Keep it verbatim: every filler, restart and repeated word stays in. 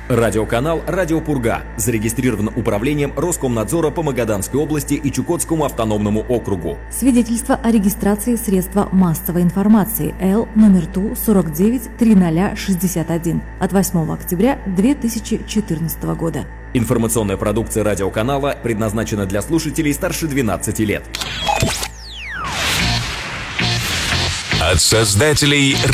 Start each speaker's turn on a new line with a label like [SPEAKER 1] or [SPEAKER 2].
[SPEAKER 1] Радиоканал «Радио Пурга» зарегистрирован управлением Роскомнадзора по Магаданской области и Чукотскому автономному округу.
[SPEAKER 2] Свидетельство о регистрации средства массовой информации Л номер Ту сорок девять тридцать шестьдесят один от восьмого октября две тысячи четырнадцатого года.
[SPEAKER 1] Информационная продукция радиоканала предназначена для слушателей старше двенадцати лет.
[SPEAKER 3] От создателей